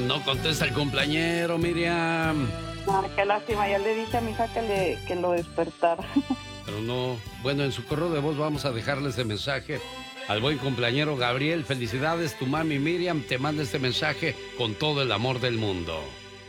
No contesta el cumpleañero, Miriam. Ah, qué lástima, ya le dije a mi hija que lo despertara. Pero no, bueno, en su correo de voz vamos a dejarle ese mensaje al buen cumpleañero Gabriel. Felicidades, tu mami Miriam te manda este mensaje con todo el amor del mundo.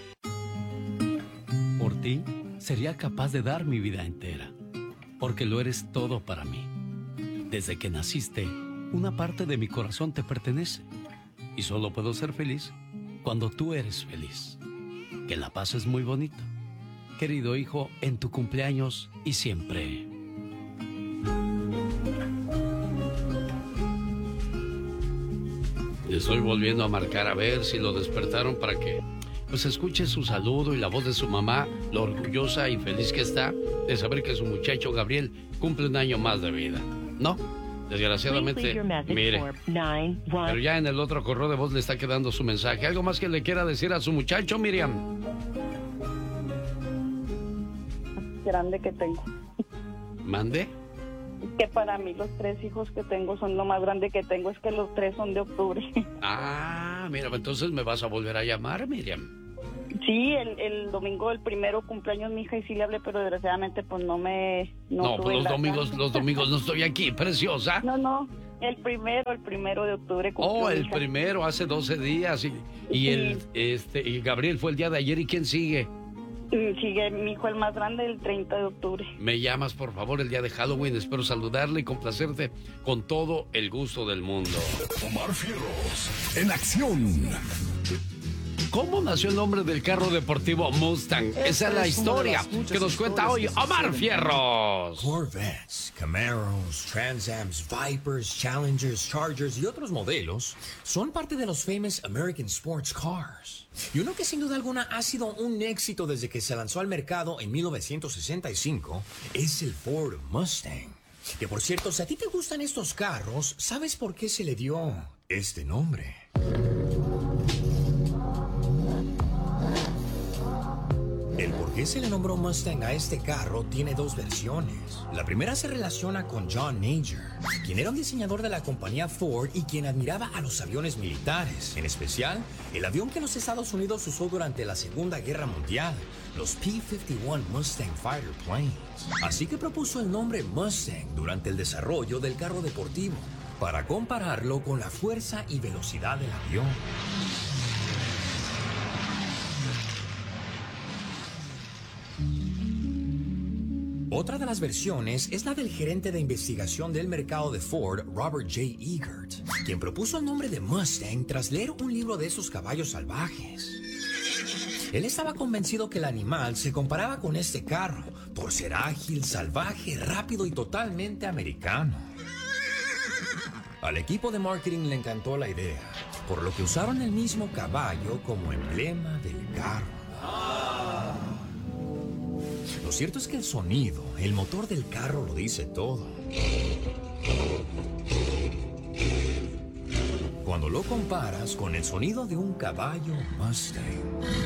Por ti, sería capaz de dar mi vida entera, porque lo eres todo para mí. Desde que naciste, una parte de mi corazón te pertenece, y solo puedo ser feliz cuando tú eres feliz. Que la pases muy bonito, querido hijo, en tu cumpleaños y siempre. Le estoy volviendo a marcar a ver si lo despertaron para que pues escuche su saludo y la voz de su mamá, lo orgullosa y feliz que está de saber que su muchacho Gabriel cumple un año más de vida. No, desgraciadamente, mire, pero ya en el otro correo de voz le está quedando su mensaje. ¿Algo más que le quiera decir a su muchacho, Miriam? Grande que tengo. ¿Mande? Que para mí los 3 hijos que tengo son lo más grande que tengo, es que los 3 son de octubre. Ah, mira, entonces me vas a volver a llamar, Miriam. Sí, el domingo del primero cumpleaños mi hija y sí le hablé, pero desgraciadamente pues no pues los domingos no estoy aquí, preciosa. No, el primero de octubre cumplió el mi hija. primero, hace 12 días y Sí. Y Gabriel fue el día de ayer. ¿Y quién sigue? Sigue mi hijo el más grande el 30 de octubre. Me llamas, por favor, el día de Halloween. Espero saludarle y complacerte con todo el gusto del mundo. Omar Fierros, en acción. ¿Cómo nació el nombre del carro deportivo Mustang? Esa es la historia que nos cuenta hoy Omar Fierros. Corvettes, Camaros, Transams, Vipers, Challengers, Chargers y otros modelos son parte de los famous American Sports Cars. Y uno que sin duda alguna ha sido un éxito desde que se lanzó al mercado en 1965 es el Ford Mustang. Que por cierto, si a ti te gustan estos carros, ¿sabes por qué se le dio este nombre? El por qué se le nombró Mustang a este carro tiene 2 versiones. La primera se relaciona con John Major, quien era un diseñador de la compañía Ford y quien admiraba a los aviones militares, en especial el avión que los Estados Unidos usó durante la Segunda Guerra Mundial, los P-51 Mustang Fighter Planes. Así que propuso el nombre Mustang durante el desarrollo del carro deportivo, para compararlo con la fuerza y velocidad del avión. Otra de las versiones es la del gerente de investigación del mercado de Ford, Robert J. Eagert, quien propuso el nombre de Mustang tras leer un libro de esos caballos salvajes. Él estaba convencido que el animal se comparaba con este carro por ser ágil, salvaje, rápido y totalmente americano. Al equipo de marketing le encantó la idea, por lo que usaron el mismo caballo como emblema del carro. Lo cierto es que el sonido, el motor del carro lo dice todo. Cuando lo comparas con el sonido de un caballo Mustang.